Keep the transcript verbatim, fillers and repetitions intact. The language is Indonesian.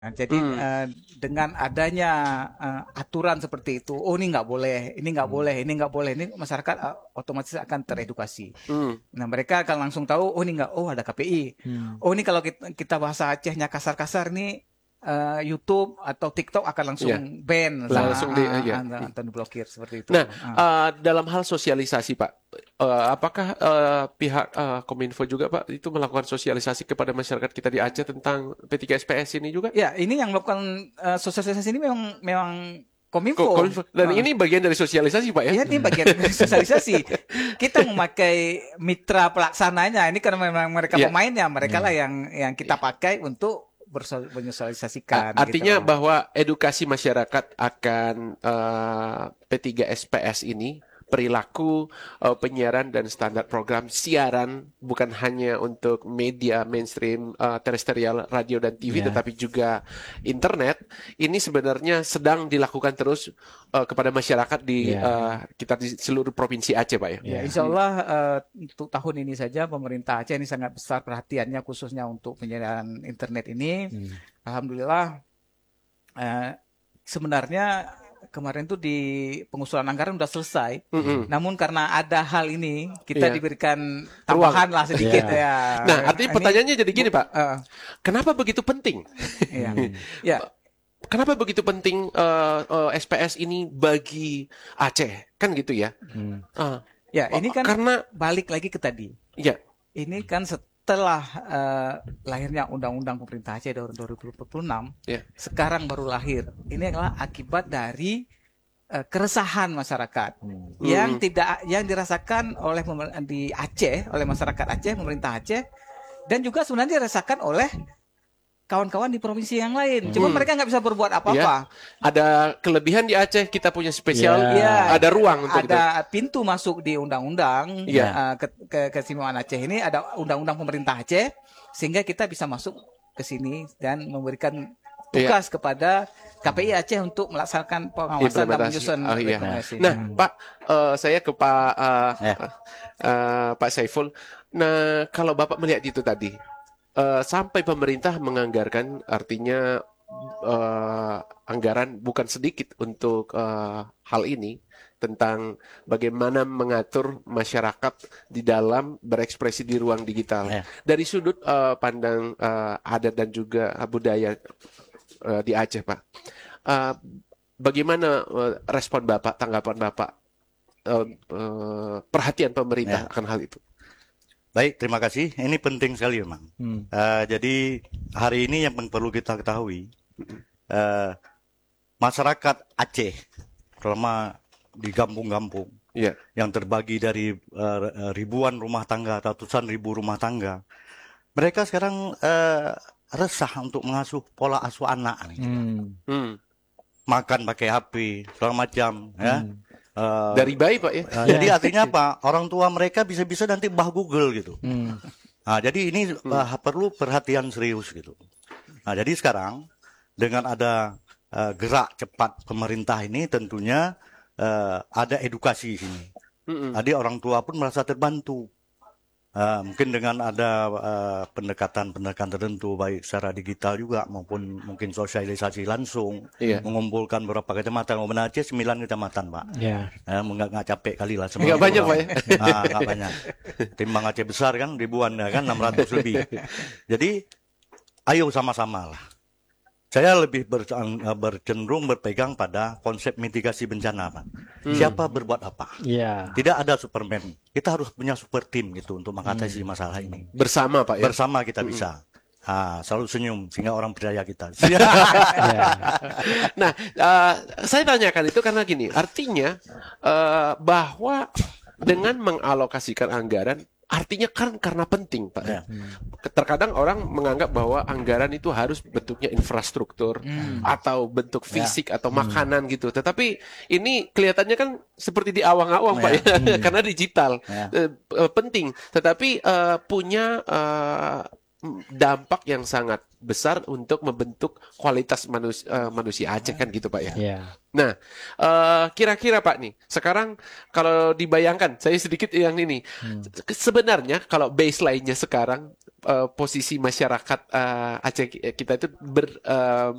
Nah, jadi Hmm. uh, dengan adanya uh, aturan seperti itu, oh ini nggak boleh, ini nggak Hmm. boleh, ini nggak boleh, ini masyarakat uh, otomatis akan teredukasi. Hmm. Nah mereka akan langsung tahu, oh ini nggak, oh ada K P I, Hmm. oh ini kalau kita, kita bahasa Acehnya kasar-kasar nih, uh, YouTube atau TikTok akan langsung Iya. ban, Langsung di- uh, iya. uh, atau diblokir seperti itu. Nah, Uh. uh, dalam hal sosialisasi, Pak, uh, apakah uh, pihak uh, Kominfo juga, Pak, itu melakukan sosialisasi kepada masyarakat kita di Aceh tentang P tiga S P S ini juga? Ya, ini yang melakukan uh, sosialisasi ini memang memang Kominfo. Ko- Kominfo. Dan Uh. ini bagian dari sosialisasi, Pak, ya? Ya, ini bagian dari sosialisasi. Kita memakai mitra pelaksananya. Ini karena memang mereka Ya. pemainnya, mereka Ya. lah yang yang kita pakai untuk berso- bersosialisasikan. A- Artinya gitu. bahwa edukasi masyarakat akan uh, P tiga S P S ini, perilaku uh, penyiaran dan standar program siaran bukan hanya untuk media mainstream uh, terestrial radio dan T V, Ya. tetapi juga internet, ini sebenarnya sedang dilakukan terus uh, kepada masyarakat di Ya. uh, kita di seluruh provinsi Aceh, Pak, ya. Ya, insya Allah uh, untuk tahun ini saja pemerintah Aceh ini sangat besar perhatiannya khususnya untuk penyiaran internet ini. Hmm. Alhamdulillah. Uh, sebenarnya kemarin tuh di pengusulan anggaran udah selesai. Mm-mm. Namun karena ada hal ini, kita Iya. diberikan tambahan lah sedikit Iya. ya. Nah, artinya Ini- pertanyaannya jadi gini, Pak. Uh, Kenapa begitu penting? iya. Hmm. Ya, Kenapa begitu penting uh, uh, S P S ini bagi Aceh? Kan gitu ya. Hmm. Uh, ya ini kan karena balik lagi ke tadi. ya, Ini kan setelah eh, lahirnya Undang-Undang Pemerintah Aceh tahun dua ribu dua puluh enam, ya. sekarang baru lahir. Ini adalah akibat dari eh, keresahan masyarakat Hmm. yang Hmm. tidak yang dirasakan oleh pemer- di Aceh, oleh masyarakat Aceh, pemerintah Aceh, dan juga sebenarnya dirasakan oleh kawan-kawan di provinsi yang lain. Cuma Hmm. mereka nggak bisa berbuat apa-apa. Ada kelebihan di Aceh, kita punya spesial, Ya. ada ruang untuk itu. Ada pintu masuk di undang-undang Iya. uh, ke, ke keistimewaan Aceh ini, ada undang-undang pemerintah Aceh sehingga kita bisa masuk ke sini dan memberikan tugas kepada K P I Aceh untuk melaksanakan pengawasan dan Implementasi. menyusun Oh, iya. rekomendasi. Nah, Pak, eh, saya ke Pak eh, Ya. eh, Pak Saiful. Nah, kalau Bapak melihat itu tadi, eh, sampai pemerintah menganggarkan, artinya eh, anggaran bukan sedikit untuk eh, hal ini, tentang bagaimana mengatur masyarakat di dalam berekspresi di ruang digital. Ya. Dari sudut eh, pandang eh, adat dan juga budaya eh, di Aceh, Pak. Eh, bagaimana eh, respon Bapak, tanggapan Bapak, eh, eh, perhatian pemerintah Ya. akan hal itu? Baik, terima kasih. Ini penting sekali memang. Hmm. Eh, jadi hari ini yang perlu kita ketahui, eh, masyarakat Aceh, terutama di kampung-kampung Iya. yang terbagi dari eh, ribuan rumah tangga, ratusan ribu rumah tangga, mereka sekarang eh, resah untuk mengasuh pola asuh anak, nih. Hmm. Hmm. Makan pakai H P, segala macam, ya. Hmm. Eh, Dari bayi, Pak, ya? eh, jadi artinya apa? Orang tua mereka bisa-bisa nanti bah Google gitu. Hmm. Nah, jadi ini uh, perlu perhatian serius gitu. Nah, jadi sekarang dengan ada uh, gerak cepat pemerintah ini tentunya uh, ada edukasi di sini. Mm-mm. Jadi orang tua pun merasa terbantu. Uh, mungkin dengan ada uh, pendekatan-pendekatan tertentu baik secara digital juga maupun mungkin sosialisasi langsung, Iya. mengumpulkan beberapa kecamatan. Mau Aceh sembilan kecamatan, Pak. Ya. Eh, nggak nggak capek kali lah. Nggak banyak, Pak, ya? Ah, nggak banyak. Timbang Aceh besar kan ribuan ya kan enam ratus lebih. Jadi ayo sama-sama lah. Saya lebih ber- bercenderung berpegang pada konsep mitigasi bencana, Pak. Hmm. Siapa berbuat apa? Ya. Tidak ada Superman. Kita harus punya super team gitu untuk mengatasi masalah ini. Bersama, Pak, ya? Bersama kita bisa. Ah, selalu senyum sehingga orang percaya kita. Ya. Nah, eh, saya tanyakan itu karena gini, artinya eh, bahwa dengan mengalokasikan anggaran, artinya kan karena penting, Pak. Ya. Terkadang orang menganggap bahwa anggaran itu harus bentuknya infrastruktur Hmm. atau bentuk fisik atau makanan gitu. Tetapi ini kelihatannya kan seperti di awang-awang, Pak, ya, karena digital. Ya. Eh, eh, penting, tetapi eh, punya eh, dampak yang sangat besar untuk membentuk kualitas manusia, uh, manusia Aceh kan gitu Pak ya. Ya. Nah, uh, kira-kira Pak nih, sekarang kalau dibayangkan, saya sedikit yang ini, Hmm. sebenarnya kalau baseline-nya sekarang uh, posisi masyarakat uh, Aceh kita itu ber, uh,